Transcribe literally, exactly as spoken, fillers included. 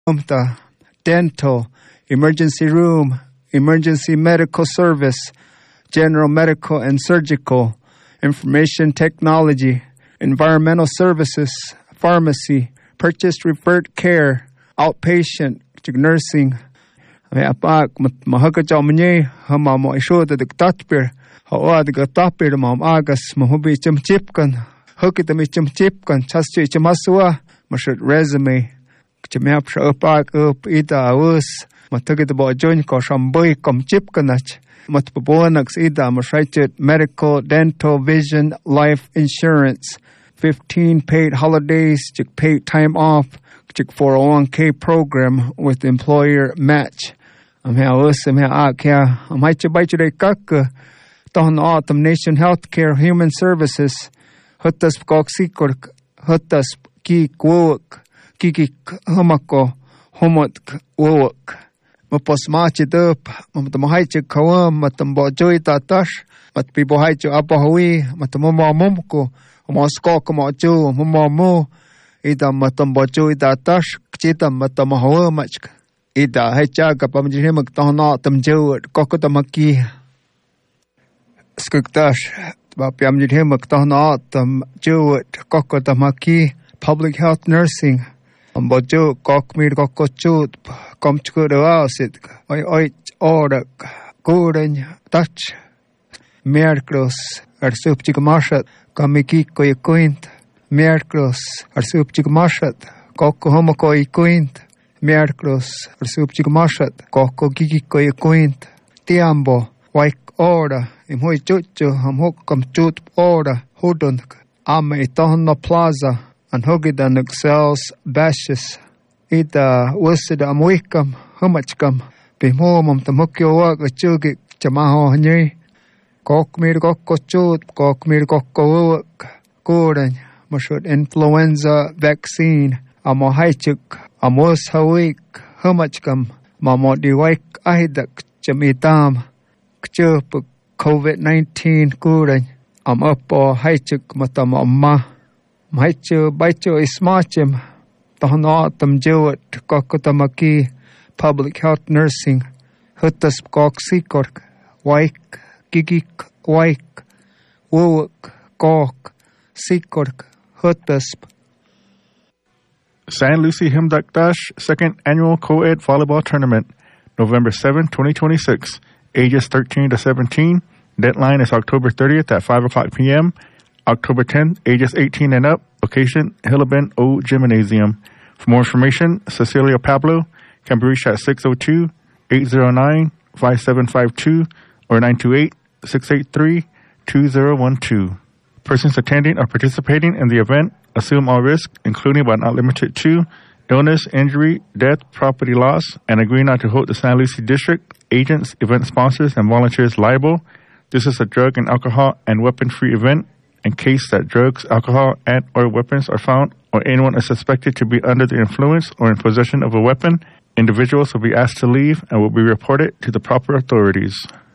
the dental, emergency room, emergency medical service, general medical and surgical, information technology, environmental services, pharmacy, purchase referred care, outpatient, nursing. Mẹ apa mahaka cho mnye hama mo isho de tatpir hawa de tatpir ma agas mo hobi chim chipkan hoki de chim chipkan chastu chimaswa mashat resume chimap apa up ida awus matagi de bo join ko shamboy kom chipkanach mat bonax ida mashat medical, dental, vision, life insurance, fifteen paid holidays, paid time off, four oh one k program with employer match. I'm here I'm here out here. I'm here to buy today kaka. Tahon autumn nation healthcare human services. Hutas koksikor hutas ki kwok kiki humako humot wok. Mapos machi dup matam haiche kawam matam bojoi tatash mat pibo haiche abahui matam mama mumko mosko kamo jo mama mo ida matam bojoi tatash kchita matam hawa machka. Ida hecha kapam jine magtahna tam jewt kokotamaki skuktash bapyam jine magtahna tam jewt kokotamaki public health nursing ambojo kokmir kokochut komchkudawasit oi oi orak kuren touch merkros arsupchik mashat kamiki koykoint merkros arsupchik mashat kokko homokoykoint Miércoles, el subchicomashat, coco gigi coy coint, tiambo, waik ora, imhoy chucho, hamhok com chut ora, hudun, ame itohno plaza, and hogidan excels bashes, ida wusida amwikam, humachkam, bimomum tamukyo wag a chugik, chamaho hanye, kokmir kokko chut, kokmir kokko wuk, kuren, mashut influenza vaccine, amo haichuk, Amos hawik humachkam mamo diwaik ahidak chamitam kchup COVID nineteen kuren am upo haichuk matam amma maichu baichu ismachim tahnatam jewat kokotamaki public health nursing hutas koksikor waik gigik waik wuk kok sikor hutas. San Lucie Himdakdash Second Annual Co-Ed Volleyball Tournament, November seventh, twenty twenty-six, ages thirteen to seventeen. Deadline is October thirtieth at five o'clock p.m. October tenth, ages eighteen and up. Location, Hilleben O Gymnasium. For more information, Cecilia Pablo can be reached at six oh two, eight oh nine, five seven five two or nine two eight, six eight three, two oh one two. Persons attending or participating in the event assume all risks, including but not limited to illness, injury, death, property loss, and agree not to hold the San Lucie District, agents, event sponsors, and volunteers liable. This is a drug and alcohol and weapon-free event. In case that drugs, alcohol, and or weapons are found, or anyone is suspected to be under the influence or in possession of a weapon, individuals will be asked to leave and will be reported to the proper authorities.